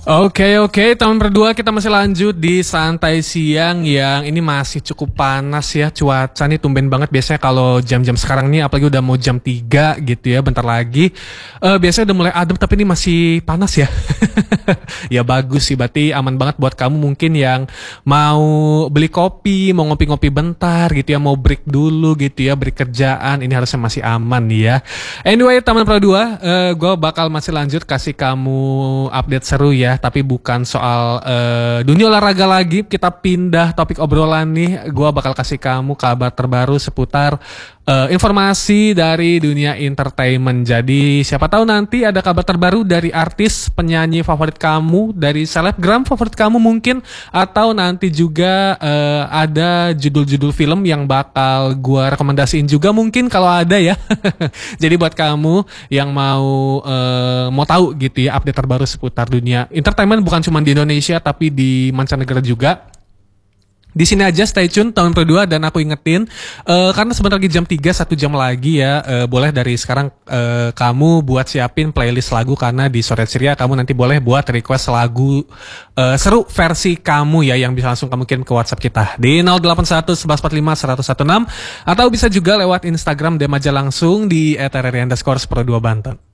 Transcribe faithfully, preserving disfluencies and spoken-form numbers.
Oke oke, teman berdua kita masih lanjut di santai siang yang ini masih cukup panas ya cuaca nih tumben banget biasanya kalau jam-jam sekarang nih apalagi udah mau jam tiga gitu ya bentar lagi uh, biasanya udah mulai adem tapi ini masih panas ya. Ya bagus sih berarti aman banget buat kamu mungkin yang mau beli kopi, mau ngopi-ngopi bentar gitu ya, mau break dulu gitu ya, break kerjaan ini harusnya masih aman nih ya. Anyway teman berdua, uh, gue bakal masih lanjut kasih kamu update seru ya. Tapi bukan soal uh, dunia olahraga lagi. Kita pindah topik obrolan nih. Gua bakal kasih kamu kabar terbaru seputar uh, informasi dari dunia entertainment. Jadi siapa tahu nanti ada kabar terbaru dari artis penyanyi favorit kamu, dari selebgram favorit kamu mungkin, atau nanti juga uh, ada judul-judul film yang bakal gua rekomendasiin juga mungkin kalau ada ya. Jadi buat kamu yang mau uh, mau tahu gitu ya update terbaru seputar dunia entertainment bukan cuma di Indonesia tapi di mancanegara juga. Di sini aja stay tune tahun kedua dan aku ingetin uh, karena sebentar lagi jam tiga satu jam lagi ya uh, boleh dari sekarang uh, kamu buat siapin playlist lagu karena di Sore Ceria kamu nanti boleh buat request lagu uh, seru versi kamu ya yang bisa langsung kamu kirim ke WhatsApp kita di nol delapan satu satu satu empat lima satu satu enam atau bisa juga lewat Instagram D M aja langsung di et r r i underscore sepuluh dua Banten.